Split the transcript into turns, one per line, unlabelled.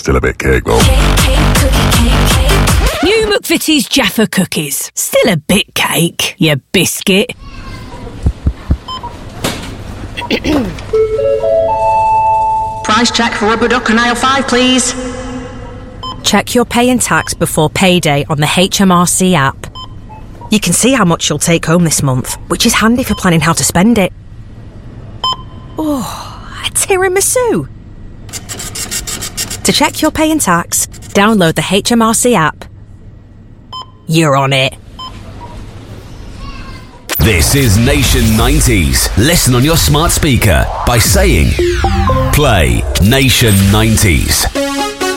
Still a bit cake, though.
New McVitie's Jaffa cookies. Still a bit cake, you biscuit.
Price check for rubber duck and aisle 5, please.
Check your pay and tax before payday on the HMRC app. You can see how much you'll take home this month, which is handy for planning how to spend it. Oh, a tiramisu. To check your pay and tax, download the HMRC app. You're on it.
This is Nation 90s. Listen on your smart speaker by saying, play Nation 90s.